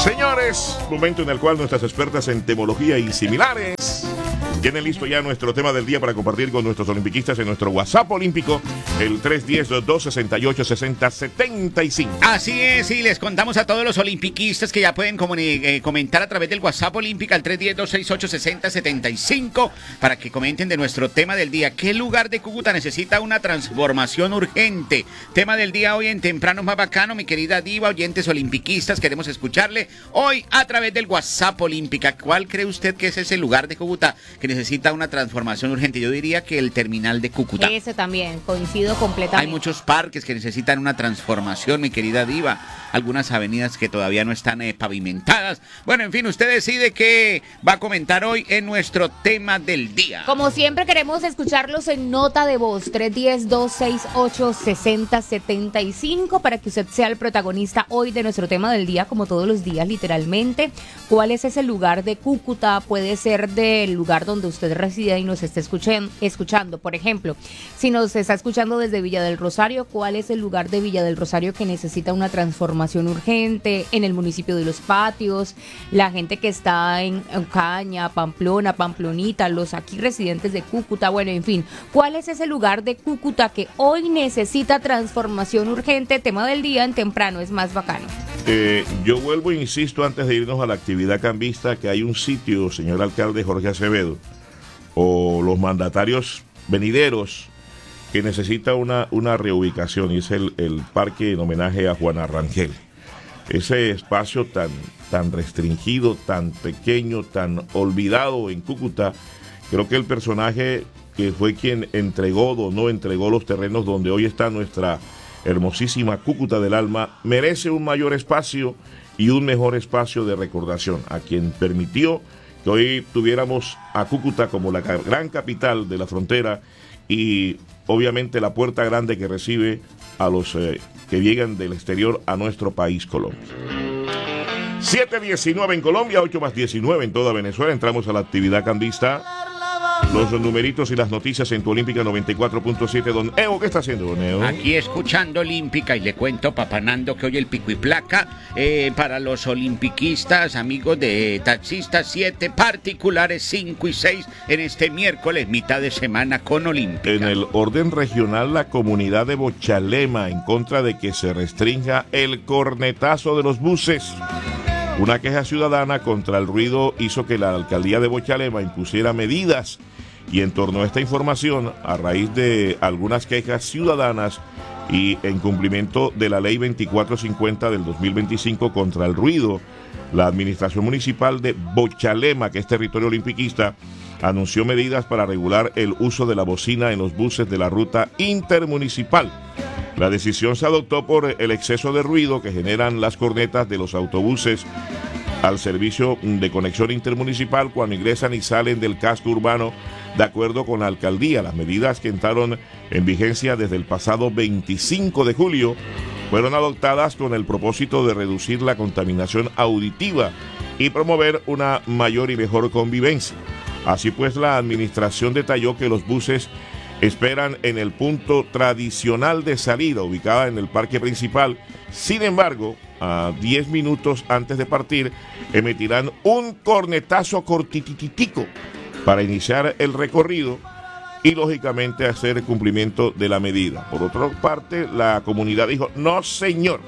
Señores, momento en el cual nuestras expertas en temología y similares tienen listo ya nuestro tema del día para compartir con nuestros olimpiquistas en nuestro WhatsApp olímpico, el 310-268-6075. Así es, y les contamos a todos los olimpiquistas que ya pueden comentar a través del WhatsApp olímpico al 310-268-6075 para que comenten de nuestro tema del día. ¿Qué lugar de Cúcuta necesita una transformación urgente? Tema del día hoy en Temprano Más Bacano, mi querida diva, oyentes olimpiquistas, queremos escucharle hoy a través del WhatsApp olímpica. ¿Cuál cree usted que es ese lugar de Cúcuta que necesita una transformación urgente? Yo diría que el terminal de Cúcuta. Ese también, coincido completamente. Hay muchos parques que necesitan una transformación, mi querida diva. Algunas avenidas que todavía no están pavimentadas. Bueno, en fin, usted decide qué va a comentar hoy en nuestro tema del día. Como siempre queremos escucharlos en nota de voz, 310-268-6075, para que usted sea el protagonista hoy de nuestro tema del día, como todos los días, literalmente. ¿Cuál es ese lugar de Cúcuta? Puede ser del lugar donde usted reside y nos esté escuchando. Por ejemplo, si nos está escuchando desde Villa del Rosario, ¿cuál es el lugar de Villa del Rosario que necesita una transformación urgente? En el municipio de Los Patios, la gente que está en Ocaña, Pamplona, Pamplonita, los aquí residentes de Cúcuta, bueno, en fin, ¿cuál es ese lugar de Cúcuta que hoy necesita transformación urgente? Tema del día en Temprano es Más Bacano. Yo vuelvo e insisto antes de irnos a la actividad cambista que hay un sitio, señor alcalde Jorge Acevedo, o los mandatarios venideros, que necesita una reubicación, y es el parque en homenaje a Juana Rangel. Ese espacio tan restringido, tan pequeño, tan olvidado en Cúcuta, creo que el personaje que fue quien donó los terrenos donde hoy está nuestra hermosísima Cúcuta del Alma, merece un mayor espacio y un mejor espacio de recordación, a quien permitió que hoy tuviéramos a Cúcuta como la gran capital de la frontera y obviamente la puerta grande que recibe a los que llegan del exterior a nuestro país, Colombia. 7:19 en Colombia, 8+19 en toda Venezuela. Entramos a la actividad cambista. Los numeritos y las noticias en tu Olímpica 94.7. Don Evo, ¿qué está haciendo, don Evo? Aquí escuchando Olímpica y le cuento, papanando, que hoy el pico y placa para los olimpiquistas, amigos de taxistas, 7 particulares, 5 y 6 en este miércoles, mitad de semana con Olímpica. En el orden regional, la comunidad de Bochalema en contra de que se restrinja el cornetazo de los buses. Una queja ciudadana contra el ruido hizo que la alcaldía de Bochalema impusiera medidas, y en torno a esta información, a raíz de algunas quejas ciudadanas y en cumplimiento de la ley 2450 del 2025 contra el ruido, la administración municipal de Bochalema, que es territorio olimpiquista, anunció medidas para regular el uso de la bocina en los buses de la ruta intermunicipal. La decisión se adoptó por el exceso de ruido que generan las cornetas de los autobuses al servicio de conexión intermunicipal cuando ingresan y salen del casco urbano, de acuerdo con la alcaldía. Las medidas que entraron en vigencia desde el pasado 25 de julio fueron adoptadas con el propósito de reducir la contaminación auditiva y promover una mayor y mejor convivencia. Así pues, la administración detalló que los buses esperan en el punto tradicional de salida, ubicada en el parque principal. Sin embargo, a 10 minutos antes de partir, emitirán un cornetazo cortititico para iniciar el recorrido y, lógicamente, hacer cumplimiento de la medida. Por otra parte, la comunidad dijo: no, señor,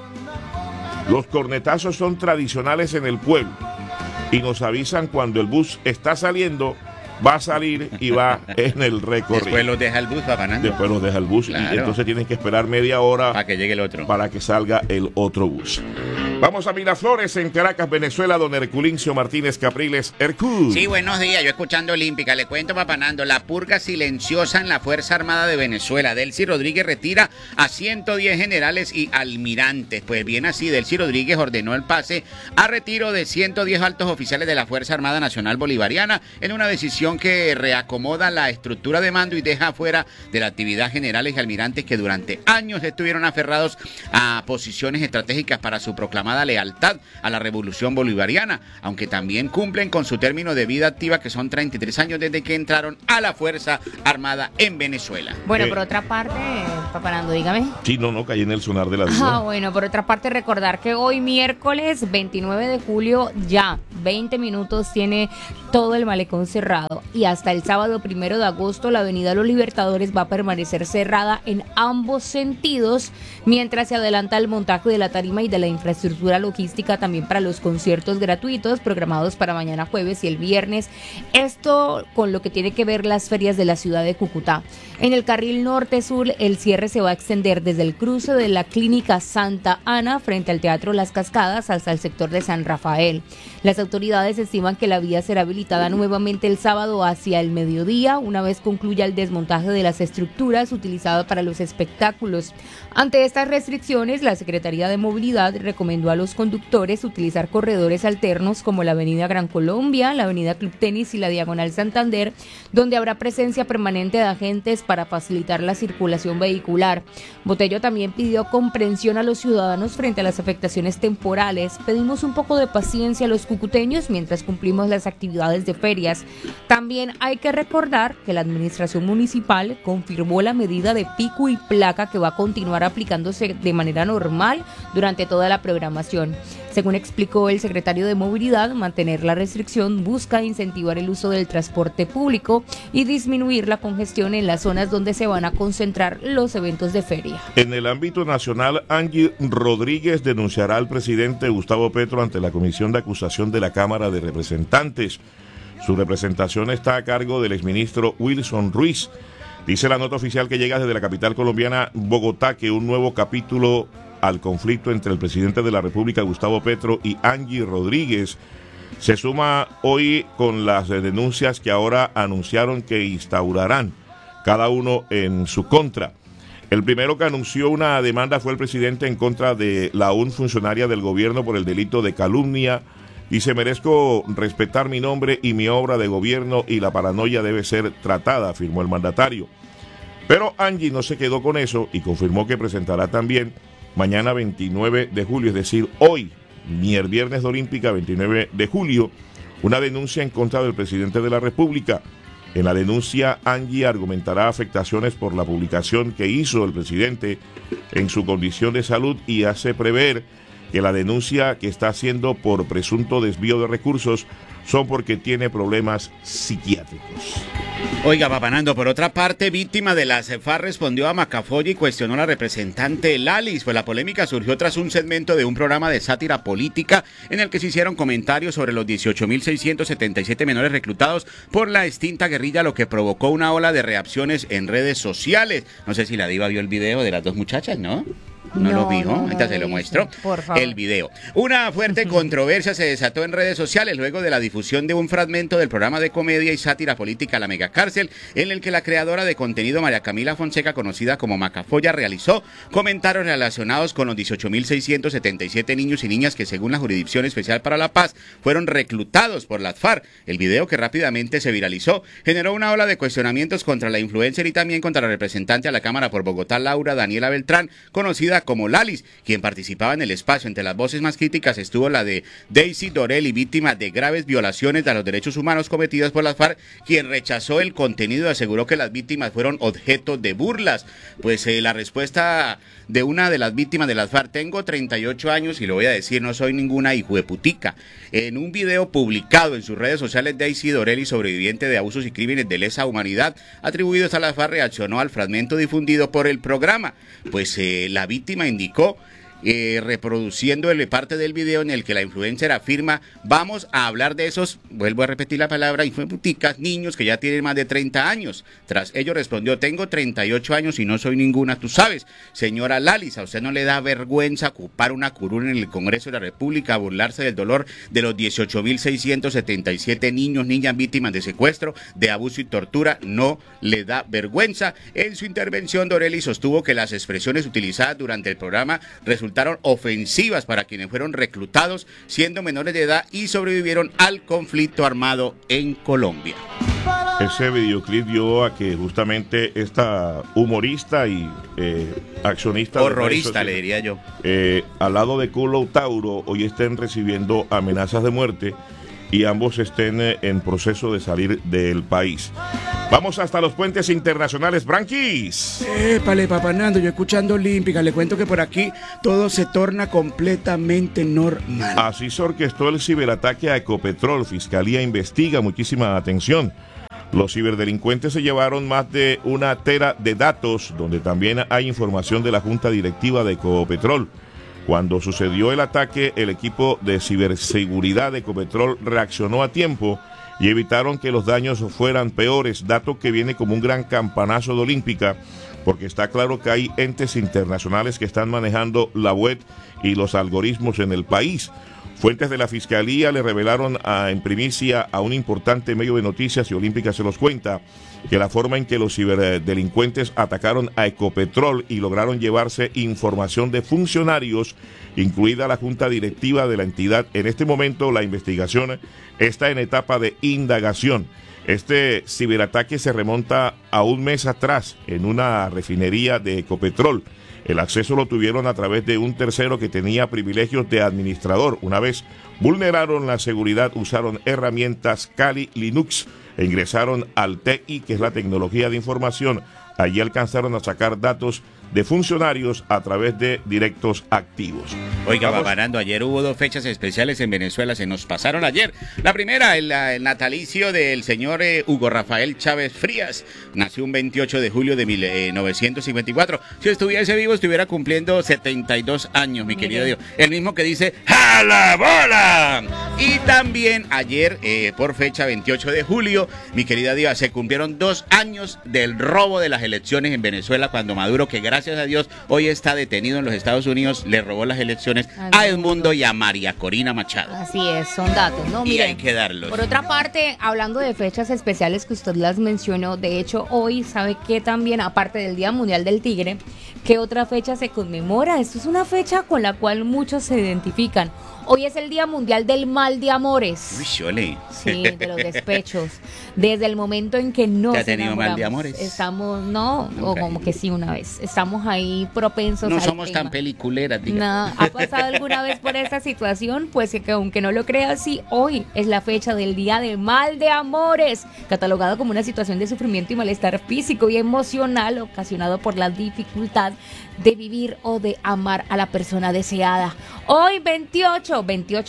los cornetazos son tradicionales en el pueblo y nos avisan cuando el bus está saliendo, va a salir y va en el recorrido. Después los deja el bus, papanando. Después los deja el bus, claro. Y entonces tienen que esperar media hora para que llegue el otro, para que salga el otro bus. Vamos a Miraflores, en Caracas, Venezuela, don Herculincio Martínez Capriles. Hercul. Sí, buenos días, yo escuchando Olímpica, le cuento, papanando, la purga silenciosa en la Fuerza Armada de Venezuela. Delcy Rodríguez retira a 110 generales y almirantes. Pues bien así, Delcy Rodríguez ordenó el pase a retiro de 110 altos oficiales de la Fuerza Armada Nacional Bolivariana en una decisión que reacomoda la estructura de mando y deja fuera de la actividad generales y almirantes que durante años estuvieron aferrados a posiciones estratégicas para su proclamación proclamada lealtad a la revolución bolivariana, aunque también cumplen con su término de vida activa, que son 33 años desde que entraron a la Fuerza Armada en Venezuela. Bueno, por otra parte, Papanando, dígame. Sí, no, caí en el sonar de la vida. Bueno, por otra parte, recordar que hoy miércoles 29 de julio ya 20 minutos tiene todo el malecón cerrado, y hasta el sábado 1 de agosto la avenida Los Libertadores va a permanecer cerrada en ambos sentidos, mientras se adelanta el montaje de la tarima y de la infraestructura logística también para los conciertos gratuitos programados para mañana jueves y el viernes. Esto con lo que tiene que ver las ferias de la ciudad de Cúcuta. En el carril norte-sur, el cierre se va a extender desde el cruce de la Clínica Santa Ana frente al Teatro Las Cascadas hasta el sector de San Rafael. Las autoridades estiman que la vía será habilitada nuevamente el sábado hacia el mediodía, una vez concluya el desmontaje de las estructuras utilizadas para los espectáculos. Ante estas restricciones, la Secretaría de Movilidad recomendó a los conductores utilizar corredores alternos como la Avenida Gran Colombia, la Avenida Club Tenis y la Diagonal Santander, donde habrá presencia permanente de agentes para facilitar la circulación vehicular. Botello también pidió comprensión a los ciudadanos frente a las afectaciones temporales. Pedimos un poco de paciencia a los cucuteños mientras cumplimos las actividades de ferias. También hay que recordar que la administración municipal confirmó la medida de pico y placa que va a continuar aplicándose de manera normal durante toda la programación. Según explicó el secretario de Movilidad, mantener la restricción busca incentivar el uso del transporte público y disminuir la congestión en las zonas donde se van a concentrar los eventos de feria. En el ámbito nacional, Angie Rodríguez denunciará al presidente Gustavo Petro ante la Comisión de Acusación de la Cámara de Representantes. Su representación está a cargo del exministro Wilson Ruiz. Dice la nota oficial que llega desde la capital colombiana, Bogotá, que un nuevo capítulo al conflicto entre el presidente de la República, Gustavo Petro, y Angie Rodríguez se suma hoy con las denuncias que ahora anunciaron que instaurarán, cada uno en su contra. El primero que anunció una demanda fue el presidente en contra de la funcionaria del gobierno por el delito de calumnia. Dice: merezco respetar mi nombre y mi obra de gobierno y la paranoia debe ser tratada, afirmó el mandatario. Pero Angie no se quedó con eso y confirmó que presentará también mañana 29 de julio, es decir, hoy, viernes de Olímpica, 29 de julio, una denuncia en contra del presidente de la República. En la denuncia, Angie argumentará afectaciones por la publicación que hizo el presidente en su condición de salud y hace prever que la denuncia que está haciendo por presunto desvío de recursos son porque tiene problemas psiquiátricos. Oiga, Papanando, por otra parte, víctima de la FARC respondió a Macafolla y cuestionó a la representante Lalis, pues la polémica surgió tras un segmento de un programa de sátira política en el que se hicieron comentarios sobre los 18.677 menores reclutados por la extinta guerrilla, lo que provocó una ola de reacciones en redes sociales. No sé si la diva vio el video de las dos muchachas, ¿no? ¿No lo vio? Ahorita se lo muestro. Por favor. El video. Una fuerte controversia se desató en redes sociales luego de la difusión de un fragmento del programa de comedia y sátira política La Megacárcel, en el que la creadora de contenido María Camila Fonseca, conocida como Macafolla, realizó comentarios relacionados con los 18.677 niños y niñas que, según la Jurisdicción Especial para la Paz, fueron reclutados por las FARC. El video, que rápidamente se viralizó, generó una ola de cuestionamientos contra la influencer y también contra la representante a la Cámara por Bogotá, Laura Daniela Beltrán, conocida como Lalis, quien participaba en el espacio. Entre las voces más críticas estuvo la de Daisy Dorelli, víctima de graves violaciones de los derechos humanos cometidas por las FARC, quien rechazó el contenido y aseguró que las víctimas fueron objeto de burlas. Pues la respuesta de una de las víctimas de las FARC: tengo 38 años y lo voy a decir, no soy ninguna hijueputica. En un video publicado en sus redes sociales, Daisy Dorelli, sobreviviente de abusos y crímenes de lesa humanidad atribuidos a las FARC, reaccionó al fragmento difundido por el programa. Pues la víctima indicó, reproduciendo parte del video en el que la influencer afirma: vamos a hablar de esos, vuelvo a repetir la palabra, hijueputicas, niños que ya tienen más de 30 años. Tras ello respondió: tengo 38 años y no soy ninguna, tú sabes. Señora Lalis, ¿a usted no le da vergüenza ocupar una curul en el Congreso de la República, burlarse del dolor de los 18.677 niños, niñas víctimas de secuestro, de abuso y tortura? ¿No le da vergüenza? En su intervención, Dorelli sostuvo que las expresiones utilizadas durante el programa resultaron ofensivas para quienes fueron reclutados siendo menores de edad y sobrevivieron al conflicto armado en Colombia. Ese videoclip dio a que justamente esta humorista y accionista... Horrorista, le diría yo. Al lado de Culo Tauro, hoy estén recibiendo amenazas de muerte y ambos estén en proceso de salir del país. Vamos hasta los puentes internacionales, Branquis. Épale, Papá Nando, yo escuchando Olímpica, le cuento que por aquí todo se torna completamente normal. Así se orquestó el ciberataque a Ecopetrol. Fiscalía investiga, muchísima atención. Los ciberdelincuentes se llevaron más de 1 tera de datos, donde también hay información de la Junta Directiva de Ecopetrol. Cuando sucedió el ataque, el equipo de ciberseguridad de Ecopetrol reaccionó a tiempo y evitaron que los daños fueran peores, dato que viene como un gran campanazo de Olímpica, porque está claro que hay entes internacionales que están manejando la web y los algoritmos en el país. Fuentes de la Fiscalía le revelaron en primicia a un importante medio de noticias, y Olímpica se los cuenta, que la forma en que los ciberdelincuentes atacaron a Ecopetrol y lograron llevarse información de funcionarios, incluida la junta directiva de la entidad. En este momento la investigación está en etapa de indagación. Este ciberataque se remonta a un mes atrás en una refinería de Ecopetrol. El acceso lo tuvieron a través de un tercero que tenía privilegios de administrador. Una vez vulneraron la seguridad, usaron herramientas Kali Linux e ingresaron al TI, que es la tecnología de información. Allí alcanzaron a sacar datos de funcionarios a través de directos activos. Oiga, Papanando, ayer hubo 2 fechas especiales en Venezuela, se nos pasaron ayer. La primera, el natalicio del señor Hugo Rafael Chávez Frías. Nació un 28 de julio de 1954. Si estuviese vivo, estuviera cumpliendo 72 años, mi querido Dios. El mismo que dice ¡a la bola! Y también ayer, por fecha 28 de julio, mi querida Diva, se cumplieron 2 años del robo de las elecciones en Venezuela, cuando Maduro, que gracias a Dios hoy está detenido en los Estados Unidos, le robó las elecciones a Edmundo y a María Corina Machado. Así es, son datos, ¿no? Y Miren, hay que darlos. Por otra parte, hablando de fechas especiales que usted las mencionó, de hecho hoy, ¿sabe qué también? Aparte del Día Mundial del Tigre, ¿qué otra fecha se conmemora? Esto es una fecha con la cual muchos se identifican. Hoy es el Día Mundial del Mal de Amores. Uy, ole. Sí, de los despechos. Desde el momento en que nos ¿Te ha tenido enamoramos, mal de amores? Estamos, no, o como que sí una vez. Estamos ahí propensos No al somos tema. tan peliculeras, diga. No, ¿ha pasado alguna vez por esta situación? Pues que aunque no lo creas, sí, hoy es la fecha del Día de Mal de Amores, catalogado como una situación de sufrimiento y malestar físico y emocional ocasionado por la dificultad de vivir o de amar a la persona deseada. Hoy 29,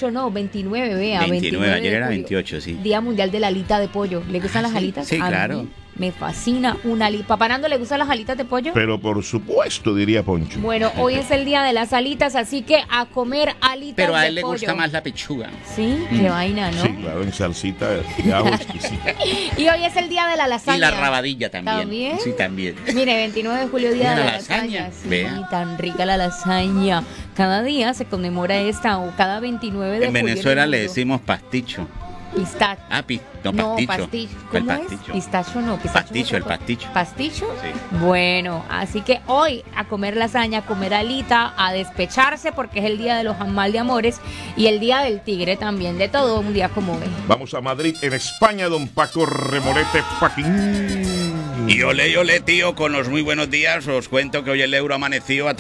vea. 29, ayer de era julio, 28, sí. Día Mundial de la Alita de Pollo. ¿Le gustan las alitas? Sí, A claro. mí me fascina una alita. ¿Papá Nando le gustan las alitas de pollo? Pero por supuesto, diría Poncho. Bueno, hoy es el día de las alitas, así que a comer alitas de pollo. Pero a él le gusta más la pechuga. Sí, qué vaina, ¿no? Sí, claro, en salsita de ajo exquisita. Y hoy es el día de la lasaña. Y la rabadilla también. ¿También? Sí, también. Mire, 29 de julio, día Mira de la la lasaña, lasaña. Sí, vea. tan rica la lasaña. Cada día se conmemora esta, o cada 29 de julio. En Venezuela en el le mundo. decimos pasticho. Pistacho. Ah, no, No, pasticho. pasticho. ¿Cuál ¿Cómo pasticho? es? Pistacho no. Pasticho, el pasticho. ¿Pasticho? Sí. Bueno, así que hoy a comer lasaña, a comer alita, a despecharse porque es el día de los mal de amores y el día del tigre también, de todo un día como hoy. Vamos a Madrid, en España, don Paco Remolete Paquín. Y ole, tío, con los muy buenos días, os cuento que hoy el euro amaneció a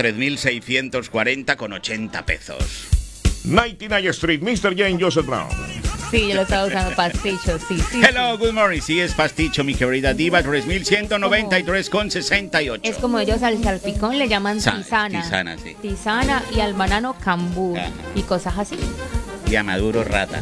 3.640,80 pesos. 99 Street, Mr. Jane Joseph Brown. Sí, yo lo estaba usando pasticho, sí. Hello, good morning. Sí, es pasticho, mi querida diva, 3.193,68. Es como ellos al salpicón le llaman tisana. Tisana, sí. Tisana y al banano cambur Ajá. y cosas así. Y a Maduro rata.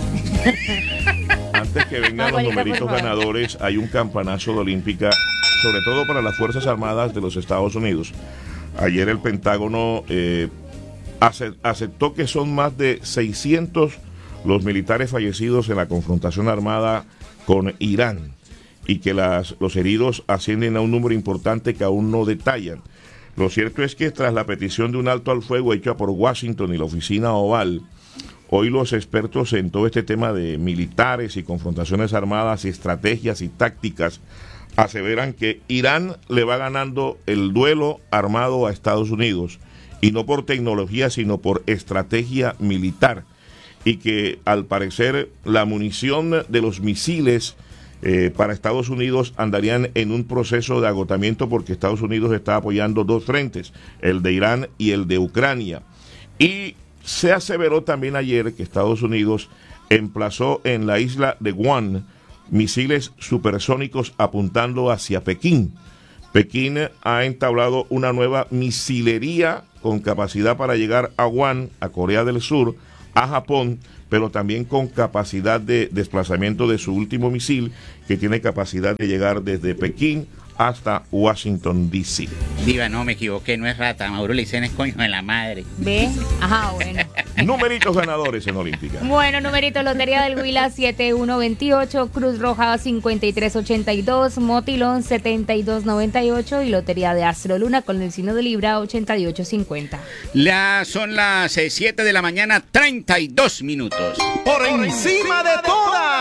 Antes que vengan los Abuelita, por numeritos favor. ganadores, hay un campanazo de Olímpica, sobre todo para las Fuerzas Armadas de los Estados Unidos. Ayer el Pentágono aceptó que son más de 600 los militares fallecidos en la confrontación armada con Irán y que los heridos ascienden a un número importante que aún no detallan. Lo cierto es que tras la petición de un alto al fuego hecha por Washington y la Oficina Oval, hoy los expertos en todo este tema de militares y confrontaciones armadas y estrategias y tácticas aseveran que Irán le va ganando el duelo armado a Estados Unidos, y no por tecnología sino por estrategia militar, y que al parecer la munición de los misiles para Estados Unidos andarían en un proceso de agotamiento porque Estados Unidos está apoyando dos frentes, el de Irán y el de Ucrania. Y se aseveró también ayer que Estados Unidos emplazó en la isla de Guam misiles supersónicos apuntando hacia Pekín. Pekín ha entablado una nueva misilería con capacidad para llegar a Guam, a Corea del Sur, a Japón, pero también con capacidad de desplazamiento de su último misil, que tiene capacidad de llegar desde Pekín hasta Washington, D.C. Diva, no, me equivoqué, no es rata. Mauro le dicen es coño de la madre. ¿Ve? Ajá, bueno. Numeritos ganadores en Olímpica. Bueno, numerito, Lotería del Huila 7128, Cruz Roja 5382, Motilón 7298 y Lotería de Astroluna con el signo de Libra 8850. Son las 7 de la mañana, 32 minutos. Por encima de todas.